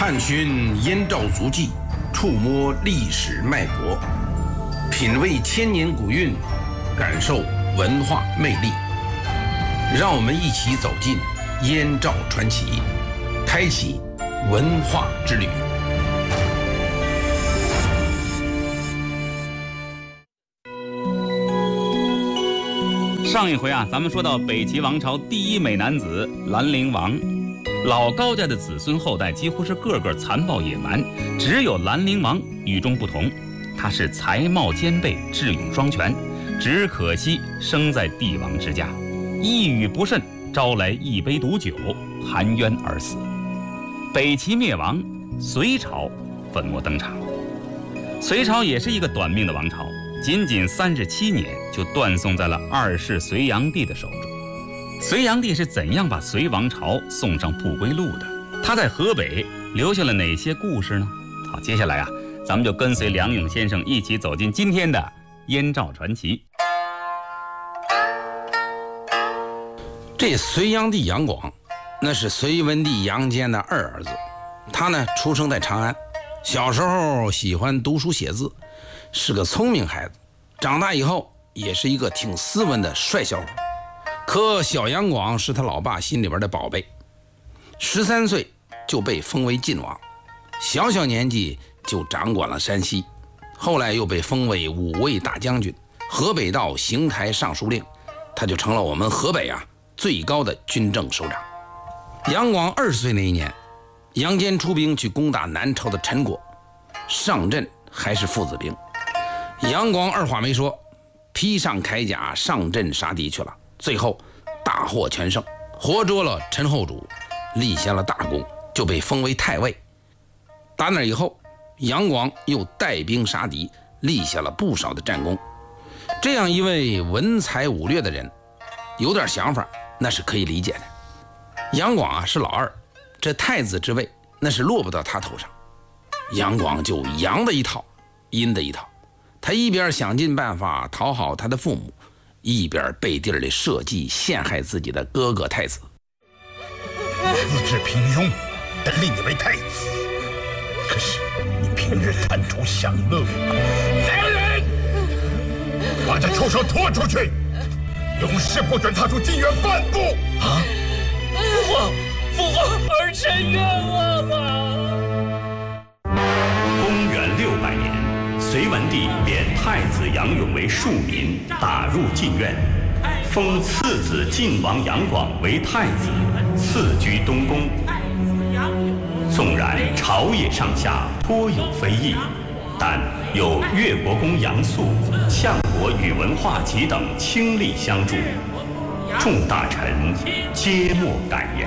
探寻燕赵足迹，触摸历史脉搏，品味千年古韵，感受文化魅力。让我们一起走进燕赵传奇，开启文化之旅。 上一回咱们说到北齐王朝第一美男子兰陵王，老高家的子孙后代几乎是个个残暴野蛮，只有兰陵王与众不同，他是才貌兼备，智勇双全，只可惜生在帝王之家，一语不慎招来一杯毒酒，含冤而死。北齐灭亡，隋朝粉墨登场。隋朝也是一个短命的王朝，仅仅37年就断送在了2世隋炀帝的手中。隋炀帝是怎样把隋王朝送上不归路的？他在河北留下了哪些故事呢？好，接下来咱们就跟随梁永先生一起走进今天的燕赵传奇。 这隋炀帝杨广，那是隋文帝杨坚的二儿子。他呢，出生在长安，小时候喜欢读书写字，是个聪明孩子。长大以后也是一个挺斯文的帅小伙。可小杨广是他老爸心里边的宝贝，13岁就被封为晋王，小年纪就掌管了山西，后来又被封为武卫大将军、河北道邢台尚书令，他就成了我们河北最高的军政首长。杨广20岁那一年，杨坚出兵去攻打南朝的陈国，上阵还是父子兵。杨广二话没说，披上铠甲上阵杀敌去了，最后大获全胜，活捉了陈后主，立下了大功，就被封为太尉。打那以后，杨广又带兵杀敌，立下了不少的战功。这样一位文才武略的人，有点想法那是可以理解的。杨广是老二，这太子之位那是落不到他头上。杨广就阳的一套，阴的一套，他一边想尽办法讨好他的父母，一边背地里设计陷害自己的哥哥太子。 资质平庸，但立你为太子，可是你平日贪图享乐。来人，把这畜生拖出去，永世不准踏出禁苑半步。 父皇，儿臣冤枉公元600年，隋文帝贬太子杨勇为庶民，打入禁苑，封次子晋王杨广为太子，赐居东宫。纵然朝野上下颇有非议，但有越国公杨素、相国宇文化及等倾力相助，众大臣皆莫敢言。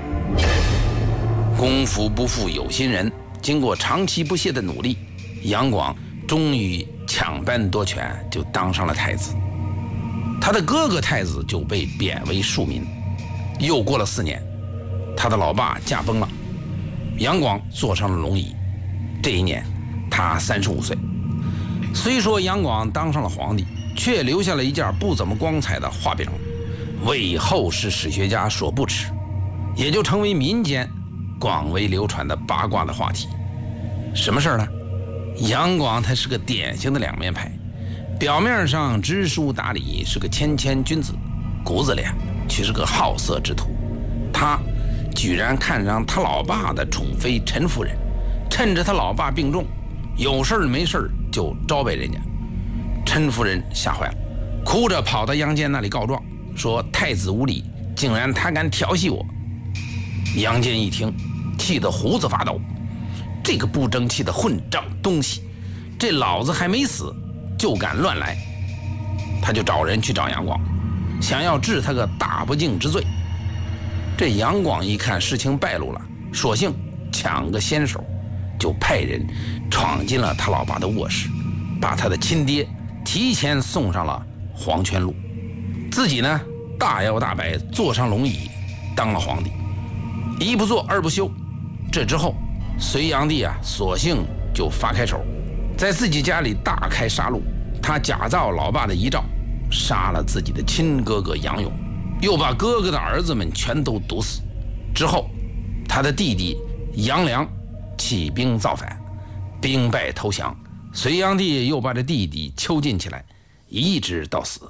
功夫不负有心人，经过长期不懈的努力，杨广终于抢班夺权，就当上了太子。他的哥哥太子就被贬为庶民。又过了4年，他的老爸驾崩了，杨广坐上了龙椅。这一年他35岁。虽说杨广当上了皇帝，却留下了一件不怎么光彩的画饼，为后世史学家所不齿，也就成为民间广为流传的八卦的话题。什么事儿呢？杨广他是个典型的两面派，表面上知书达理，是个谦君子，骨子里却是个好色之徒。他居然看上他老爸的宠妃陈夫人，趁着他老爸病重，有事没事就招呗人家。陈夫人吓坏了，哭着跑到杨坚那里告状，说太子无礼，竟然他敢调戏我。杨坚一听，气得胡子发抖，这个不争气的混账东西，这老子还没死就敢乱来。他就找人去找杨广，想要治他个大不敬之罪。这杨广一看事情败露了，索性抢个先手，就派人闯进了他老爸的卧室，把他的亲爹提前送上了黄泉路，自己呢大摇大摆坐上龙椅当了皇帝。一不做二不休，这之后隋炀帝索性就发开手，在自己家里大开杀戮。他假造老爸的遗诏，杀了自己的亲哥哥杨勇，又把哥哥的儿子们全都毒死。之后他的弟弟杨良起兵造反，兵败投降。隋炀帝又把这弟弟囚禁起来，一直到死。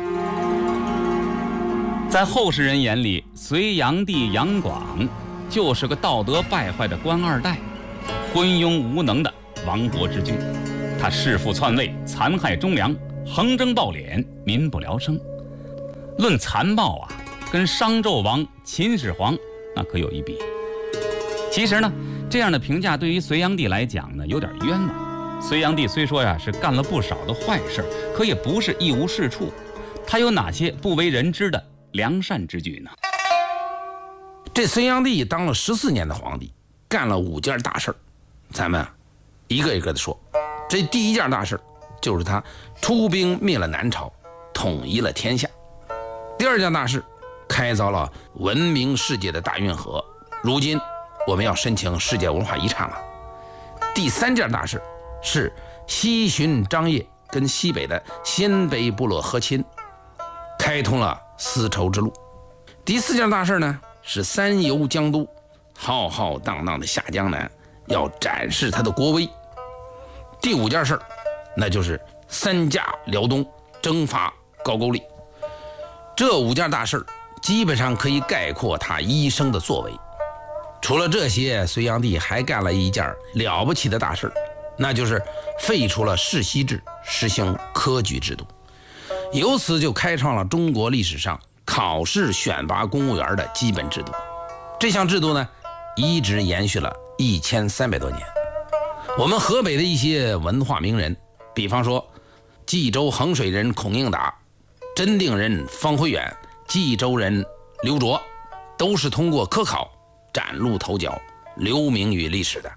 在后世人眼里，隋炀帝杨广就是个道德败坏的官二代，昏庸无能的亡国之君。他弑父篡位，残害忠良，横征暴敛，民不聊生。论残暴啊，跟商纣王、秦始皇那可有一比。其实呢，这样的评价对于隋炀帝来讲呢，有点冤枉。隋炀帝虽说呀是干了不少的坏事，可也不是一无是处。他有哪些不为人知的良善之举呢？ 这隋炀帝当了14年的皇帝，干了5件大事，咱们一个一个的说。这第一件大事就是他出兵灭了南朝，统一了天下。第二件大事，开凿了闻名世界的大运河，如今我们要申请世界文化遗产了。第三件大事是西巡张掖跟西北的鲜卑部落和亲，开通了丝绸之路。第四件大事呢，是3游江都，浩浩荡荡的下江南，要展示他的国威。第5件事，那就是3驾辽东，征伐高句丽。这5件大事基本上可以概括他一生的作为。除了这些，隋炀帝还干了一件了不起的大事，那就是废除了世袭制，实行科举制度，由此就开创了中国历史上考试选拔公务员的基本制度。这项制度呢，一直延续了1300多年。我们河北的一些文化名人，比方说冀州衡水人孔应达、真定人方辉远、冀州人刘卓，都是通过科考崭露头角，留名于历史的。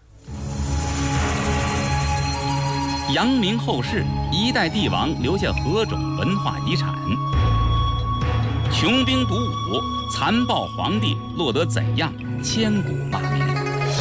扬名后世，一代帝王留下何种文化遗产？穷兵黩武，残暴皇帝落得怎样千古骂名？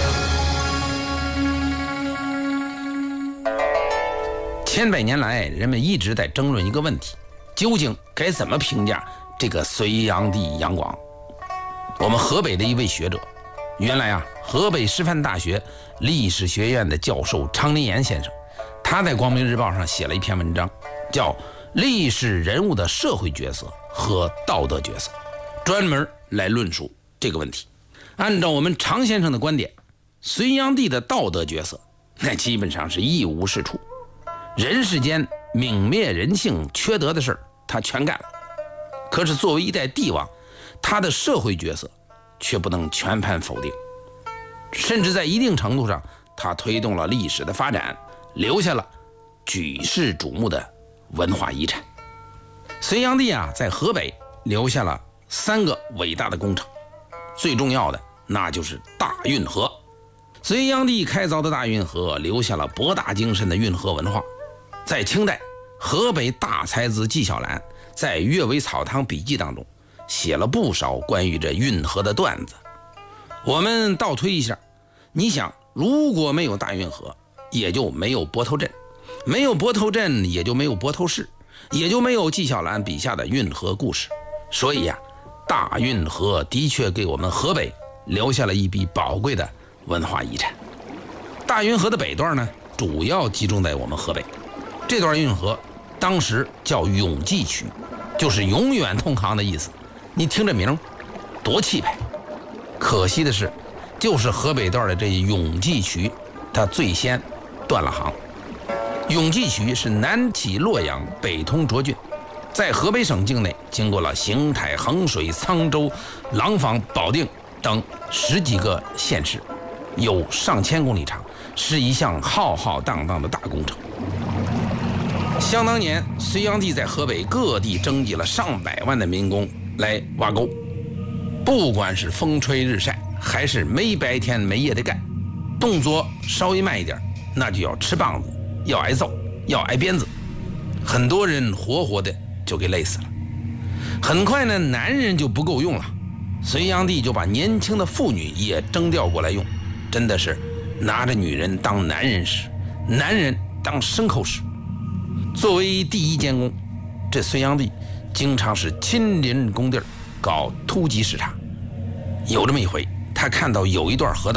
千百年来，人们一直在争论一个问题，究竟该怎么评价这个隋炀帝杨广？我们河北的一位学者，原来河北师范大学历史学院的教授常林岩先生，他在《光明日报》上写了一篇文章，叫《历史人物的社会角色和道德角色》，专门来论述这个问题。按照我们常先生的观点，隋炀帝的道德角色那基本上是一无是处，人世间泯灭人性缺德的事他全干了。可是作为一代帝王，他的社会角色却不能全盘否定，甚至在一定程度上，他推动了历史的发展，留下了举世瞩目的文化遗产。隋炀帝在河北留下了3个伟大的工程，最重要的那就是大运河。隋炀帝开凿的大运河留下了博大精深的运河文化。在清代，河北大才子纪晓岚在《阅微草堂笔记》当中写了不少关于这运河的段子。我们倒推一下，你想，如果没有大运河，也就没有泊头镇，没有泊头镇，也就没有泊头市，也就没有纪晓岚笔下的运河故事。所以大运河的确给我们河北留下了一笔宝贵的文化遗产。大运河的北段呢，主要集中在我们河北。这段运河当时叫永济渠，就是永远通航的意思。你听这名多气派。可惜的是，就是河北段的这永济渠，它最先断了航。永济渠是南起洛阳，北通涿郡，在河北省境内经过了邢台、衡水、沧州、廊坊、保定等10几个县市，有上千公里长，是一项浩浩荡荡的大工程。想当年，隋炀帝在河北各地征集了上百万的民工来挖沟，不管是风吹日晒，还是没白天没夜的干，动作稍微慢一点，那就要吃棒子，要挨揍，要挨鞭子，很多人活活的就给累死了。很快呢，男人就不够用了，隋炀帝就把年轻的妇女也征调过来用，真的是拿着女人当男人使，男人当牲口使。作为第一监工，这隋炀帝经常是亲临工地搞突击视察。有这么一回，他看到有一段河道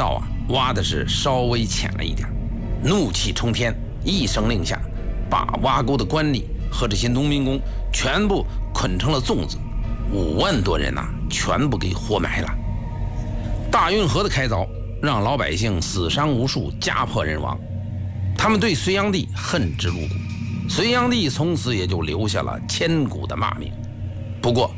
挖的是稍微浅了一点，怒气冲天，一声令下，把挖沟的官吏和这些农民工全部捆成了粽子，5万多人全部给活埋了。大运河的开凿让老百姓死伤无数，家破人亡，他们对隋炀帝恨之入骨，隋炀帝从此也就留下了千古的骂名。不过